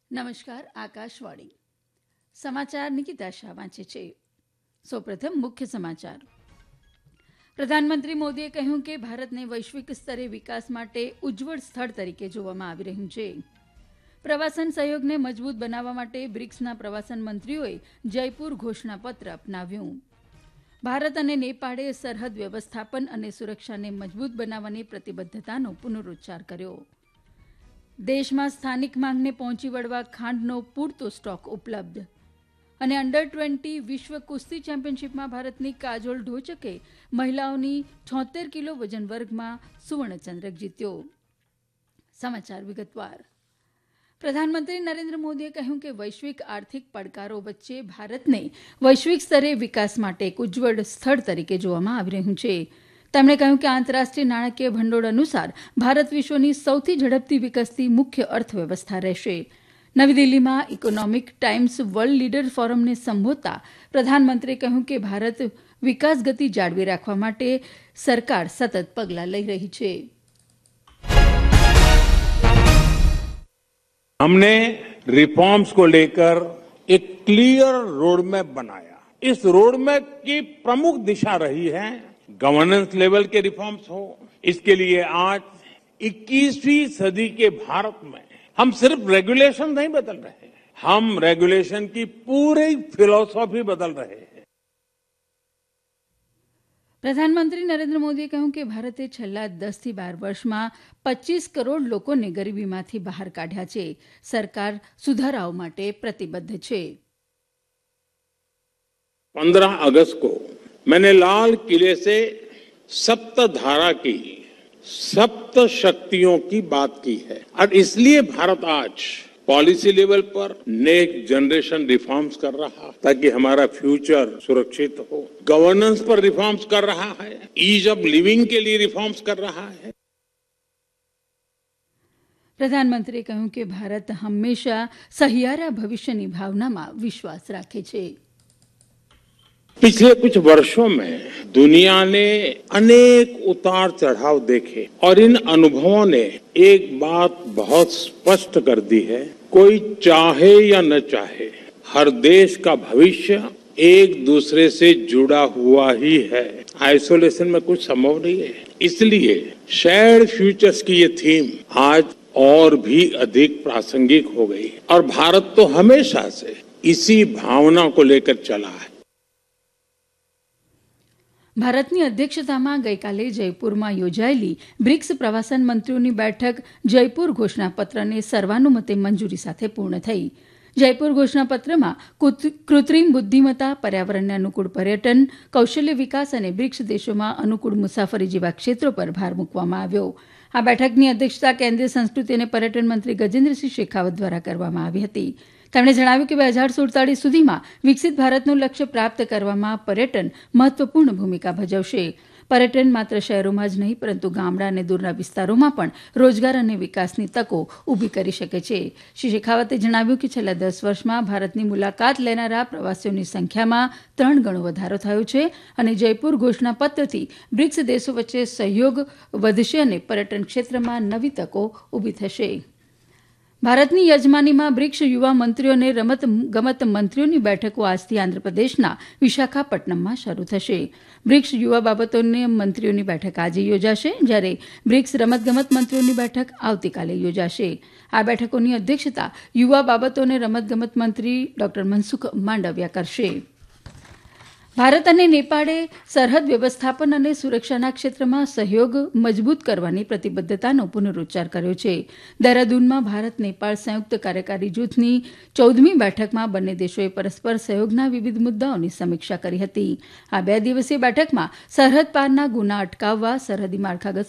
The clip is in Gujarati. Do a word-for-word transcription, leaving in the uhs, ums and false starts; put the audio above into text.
નમસ્કાર આકાશવાણી સમાચાર નિકિતા શાહ વાંચે છે. સૌપ્રથમ મુખ્ય સમાચાર. પ્રધાનમંત્રી મોદીએ કહ્યું કે ભારતને વૈશ્વિક સ્તરે વિકાસ માટે ઉજ્જવળ સ્થળ તરીકે જોવામાં આવી રહ્યું છે. પ્રવાસન સહયોગને મજબૂત બનાવવા માટે બ્રિક્સના પ્રવાસન મંત્રીઓએ જયપુર ઘોષણાપત્ર અપનાવ્યું. ભારત અને નેપાળે સરહદ વ્યવસ્થાપન અને સુરક્ષાને મજબૂત બનાવવાની પ્રતિબદ્ધતાનો પુનરોચ્ચાર કર્યો. દેશમાં સ્થાનિક માંગને પહોંચી વળવા ખાંડનો પૂરતો સ્ટોક ઉપલબ્ધ. અને અંડર ટ્વેન્ટી વિશ્વ કુસ્તી ચેમ્પિયનશીપમાં ભારતની કાજોલ ઢોચકે મહિલાઓની છોતેર કિલો વજન વર્ગમાં સુવર્ણચંદ્રક જીત્યો. સમાચાર વિગતવાર. પ્રધાનમંત્રી નરેન્દ્ર મોદીએ કહ્યું કે વૈશ્વિક આર્થિક પડકારો વચ્ચે ભારતને વૈશ્વિક સ્તરે વિકાસ માટે એક ઉજ્જવળ સ્થળ તરીકે જોવામાં આવી રહ્યું છે. તેમણે કહ્યું કે આંતરરાષ્ટ્રીય નાણાકીય ભંડોળ અનુસાર ભારત વિશ્વની સૌથી ઝડપથી વિકસતી મુખ્ય અર્થવ્યવસ્થા રહેશે. નવી દિલ્હીમાં ઇકોનોમિક ટાઇમ્સ વર્લ્ડ લીડર ફોરમને સંબોધતા પ્રધાનમંત્રીએ કહ્યું કે ભારત વિકાસ ગતિ જાળવી રાખવા માટે સરકાર સતત પગલાં લઈ રહી છે. हमने रिफॉर्म्स को लेकर एक क्लियर रोड मैप बनाया. इस रोड मैप की प्रमुख दिशा रही है गवर्नेंस लेवल के रिफॉर्म्स हो. इसके लिए आज इक्कीसवीं सदी के भारत में हम सिर्फ रेगुलेशन नहीं बदल रहे, हम रेगुलेशन की पूरी फिलॉसफी बदल रहे हैं. પ્રધાનમંત્રી નરેન્દ્ર મોદીએ કહ્યું કે ભારતે છેલ્લા દસથી બાર વર્ષમાં પચીસ કરોડ લોકોને ગરીબીમાંથી બહાર કાઢ્યા છે. સરકાર સુધારાઓ માટે પ્રતિબદ્ધ છે. पंद्रह अगस्त को मैंने लाल किले से सप्त धारा की सप्त शक्तियों की बात की है और इसलिए भारत आज पॉलिसी लेवल पर नेक्स्ट जनरेशन रिफॉर्म्स कर रहा ताकि हमारा फ्यूचर सुरक्षित हो. गवर्नेंस पर रिफॉर्म्स कर रहा है, ईज ऑफ लिविंग के लिए रिफॉर्म्स कर रहा है. પ્રધાનમંત્રીએ કહ્યું કે ભારત હંમેશા સહિયારા ભવિષ્યની ભાવનામાં વિશ્વાસ રાખે છે. पिछले कुछ वर्षों में दुनिया ने अनेक उतार चढ़ाव देखे और इन अनुभवों ने एक बात बहुत स्पष्ट कर दी है, कोई चाहे या न चाहे हर देश का भविष्य एक दूसरे से जुड़ा हुआ ही है. आइसोलेशन में कुछ संभव नहीं है. इसलिए शेयर्ड फ्यूचर्स की ये थीम आज और भी अधिक प्रासंगिक हो गई और भारत तो हमेशा से इसी भावना को लेकर चला है. ભારતની અધ્યક્ષતામાં ગઈકાલે જયપુરમાં યોજાયેલી બ્રિક્સ પ્રવાસન મંત્રીઓની બેઠક જયપુર ઘોષણાપત્રને સર્વાનુમતે મંજૂરી સાથે પૂર્ણ થઈ. જયપુર ઘોષણાપત્રમાં કૃત્રિમ બુદ્ધિમત્તા, પર્યાવરણને અનુકૂળ પર્યટન, કૌશલ્ય વિકાસ અને બ્રિક્સ દેશોમાં અનુકૂળ મુસાફરી જેવા ક્ષેત્રો પર ભાર મૂકવામાં આવ્યો. આ બેઠકની અધ્યક્ષતા કેન્દ્રીય સંસ્કૃતિ અને પર્યટન મંત્રી ગજેન્દ્રસિંહ શેખાવત દ્વારા કરવામાં આવી હતી. તેમણે જણાવ્યું કે બે હજાર સુડતાલીસ સુધીમાં વિકસિત ભારતનું લક્ષ્ય પ્રાપ્ત કરવામાં પર્યટન મહત્વપૂર્ણ ભૂમિકા ભજવશે. પર્યટન માત્ર શહેરોમાં જ નહીં પરંતુ ગામડા અને દૂરના વિસ્તારોમાં પણ રોજગાર અને વિકાસની તકો ઊભી કરી શકે છે. શ્રી શેખાવતે જણાવ્યું કે છેલ્લા દસ વર્ષમાં ભારતની મુલાકાત લેનારા પ્રવાસીઓની સંખ્યામાં ત્રણ ગણો વધારો થયો છે અને જયપુર ઘોષણાપત્રથી બ્રિક્સ દેશો વચ્ચે સહયોગ વધશે અને પર્યટન ક્ષેત્રમાં નવી તકો ઊભી થશે. ભારતની યજમાનીમાં બ્રિક્સ યુવા મંત્રીઓ અને રમત ગમત મંત્રીઓની બેઠકો આજથી આંધ્રપ્રદેશના વિશાખાપટ્ટનમમાં શરૂ થશે. બ્રિક્સ યુવા બાબતોની મંત્રીઓની બેઠક આજે યોજાશે, જ્યારે બ્રિક્સ રમતગમત મંત્રીઓની બેઠક આવતીકાલે યોજાશે. આ બેઠકોની અધ્યક્ષતા યુવા બાબતો અને રમતગમત મંત્રી ડોક્ટર મનસુખ માંડવિયા કરશે. ભારત અને નેપાળે સરહદ વ્યવસ્થાપન અને સુરક્ષાના ક્ષેત્રમાં સહયોગ મજબૂત કરવાની પ્રતિબદ્ધતાનો પુનરોચ્ચાર કર્યો છે. દહેરાદૂનમાં ભારત નેપાળ સંયુક્ત કાર્યકારી જૂથની ચૌદમી બેઠકમાં બંને દેશોએ પરસ્પર સહયોગના વિવિધ મુદ્દાઓની સમીક્ષા કરી હતી. આ બે દિવસીય બેઠકમાં સરહદ પારના ગુના અટકાવવા, સરહદી માળખાગત